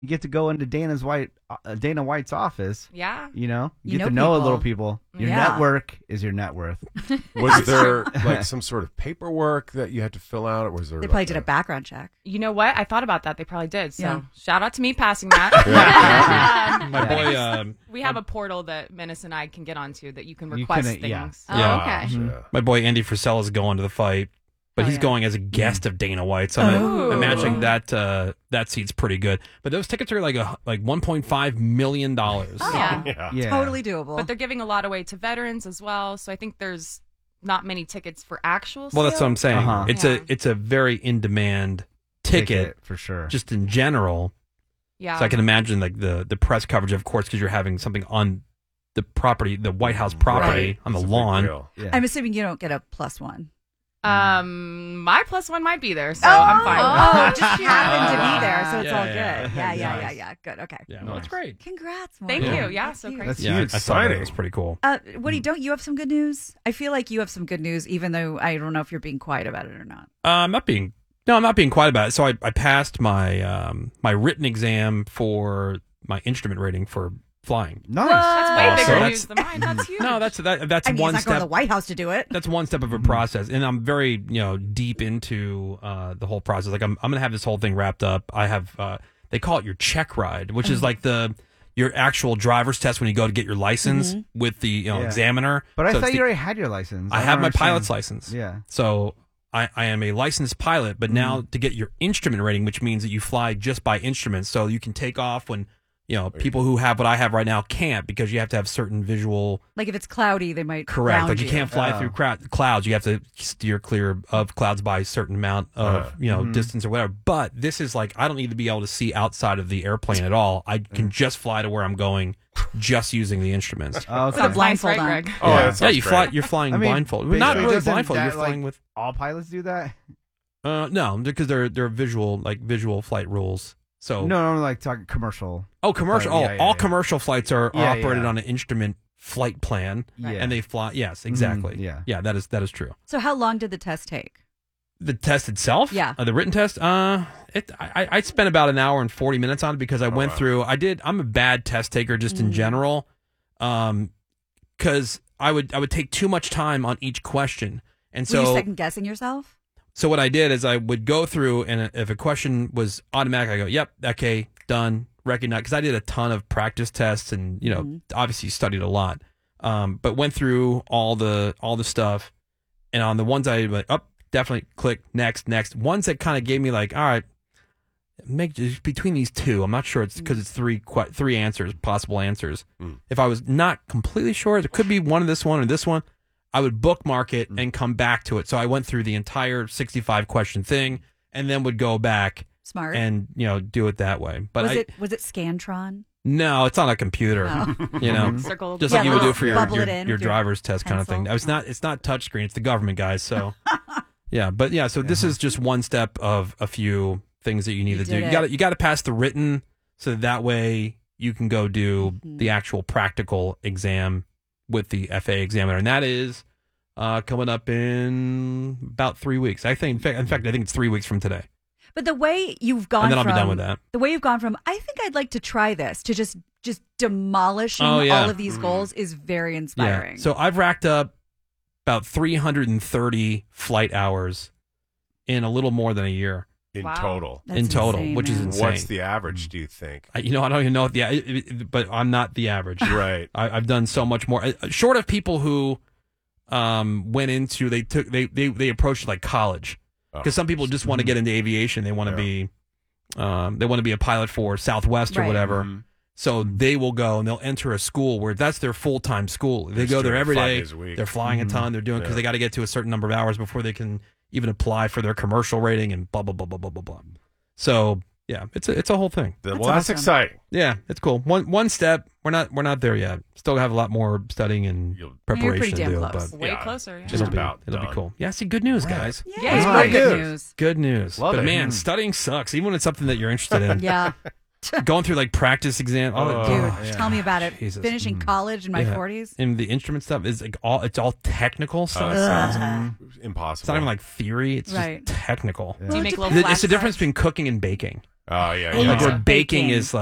You get to go into Dana White's office. Yeah. You know, You get know to know a people. little people. Your Yeah. network is your net worth. Was there like some sort of paperwork that you had to fill out, or was there? They like probably did a background check. You know what? I thought about that. They probably did. So Yeah. shout out to me passing that. My boy, we have a portal that Menace and I can get onto that you can You request can, yeah. things. Oh, Yeah. okay. Yeah. my boy Andy Frisell is going to the fight, but Oh, he's yeah. going as a guest of Dana White. So Oh. I'm imagining that that seat's pretty good. But those tickets are like $1.5 million. Oh, Yeah. Yeah. totally doable. But they're giving a lot away to veterans as well. So I think there's not many tickets for actual Well, that's what I'm sales. saying. Uh-huh. It's a very in demand ticket, for sure. just in general. Yeah. So I can imagine like the press coverage, of course, because you're having something on the property, the White House property, Right. on the It's a big lawn. deal. yeah. I'm assuming you don't get a +1. My +1 might be there, so I'm fine. Oh, it just happened to be there, so it's Yeah, all yeah. good. Yeah. Nice. Good. Okay. Yeah, no, it's great. Congrats, Thank Morgan. you. Yeah, so Cute. crazy. That's Yeah, huge. I saw that. It Exciting. was pretty cool. Woody, don't you have some good news? I feel like you have some good news, even though I don't know if you're being quiet about it or not. I'm not being quiet about it. So I passed my my written exam for my instrument rating for flying. Nice. That's way Awesome. bigger That's- news than mine. That's huge. No, that's I mean, one he's not going to the step. White House to do it. That's one step of a process, and I'm very deep into the whole process. Like I'm gonna have this whole thing wrapped up. I have they call it your check ride, which is like your actual driver's test when you go to get your license with the Yeah. examiner. But I So it's thought the- you already had your license. I don't have my understand. pilot's license. Yeah. So I am a licensed pilot, but now to get your instrument rating, which means that you fly just by instruments, so you can take off when people who have what I have right now can't, because you have to have certain visual. Like if it's cloudy, they might Correct. ground Like you can't fly Oh. through clouds. You have to steer clear of clouds by a certain amount of distance or whatever. But this is like, I don't need to be able to see outside of the airplane at all. I can just fly to where I'm going, just using the instruments. Oh, With okay. a blindfold Nice, on. right, Greg? Oh, that sounds you great. fly. You're flying I mean, blindfold. Not basically, really doesn't blindfold. You're that, flying with. all pilots do that? No, because they're visual flight rules. So No, like talking commercial. Oh, commercial. Yeah, yeah, all yeah. commercial flights are Yeah, operated yeah. on an instrument flight plan, Yeah. and they fly. Yes, exactly. yeah. That is true. So how long did the test take? The test itself, Yeah. the written test. I spent about an hour and 40 minutes on it because I went wow. through. I'm a bad test taker just in general, because I would take too much time on each question, and Were you so second guessing yourself? So what I did is I would go through, and if a question was automatic, I go, "Yep, okay, done, recognize." Because I did a ton of practice tests, and obviously studied a lot. But went through all the stuff, and on the ones I like, definitely click next. Ones that kind of gave me like, all right, make between these two. I'm not sure. It's because it's three answers, possible answers. If I was not completely sure, it could be one of this one or this one. I would bookmark it and come back to it. So I went through the entire 65 question thing and then would go back Smart. and do it that way. But was it Scantron? no, it's on a computer. Oh. Circle. Just like you would do for bubble it in your with your driver's test kind of thing. pencil. It's not touchscreen. It's the government, guys. So so this is just one step of a few things that you need You to do. did it. You got to pass the written, so that way you can go do the actual practical exam with the FAA examiner, and that is coming up in about 3 weeks. I think, in fact, I think it's 3 weeks from today. But the way you've gone And then I'll from be done with that. The way you've gone from I think I'd like to try this to just demolishing Oh, yeah. all of these goals is very inspiring. Yeah. So I've racked up about 330 flight hours in a little more than a year. In Wow. total. That's in total, insane, which is man. insane. What's the average, do you think? I don't even know what but I'm not the average. Right. I've done so much more. Short of people who went into they approached like college, because some people just want to get into aviation. They want to be a pilot for Southwest or Right. whatever. Mhm. So they will go and they'll enter a school where that's their full-time school. They Just go do there it every 5 day. days a week. They're flying a ton. They're doing because they got to get to a certain number of hours before they can even apply for their commercial rating and blah blah blah blah blah blah blah. So yeah, it's a whole thing. That's awesome. exciting. Yeah, it's cool. One step. We're not there yet. Still have a lot more studying and You'll- preparation pretty to damn do. close. But Way Yeah. closer. Yeah. Just about it'll be done. cool. Yeah, see, good news, guys. Yeah, it's Yeah. really good Good. news. Good news. Love but it. man, studying sucks. Even when it's something that you're interested in. Yeah. Going through like practice exam. Dude, tell me about it. Jesus. Finishing college in my Yeah. 40s. And the instrument stuff is like it's all technical Oh, stuff. it sounds impossible. It's not even like theory. It's Right. just technical. Do you make little It's the difference flashcards? between cooking and baking. Oh yeah, Oh, yeah. Like where yeah. baking Baking. is